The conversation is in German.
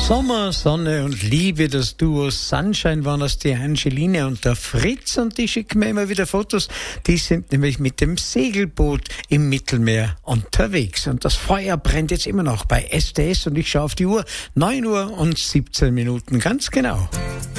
Sommer, Sonne und Liebe, das Duo Sunshine waren das die Angeline und der Fritz, und die schicken mir immer wieder Fotos. Die sind nämlich mit dem Segelboot im Mittelmeer unterwegs und das Feuer brennt jetzt immer noch bei STS und ich schaue auf die Uhr, 9 Uhr und 17 Minuten, ganz genau.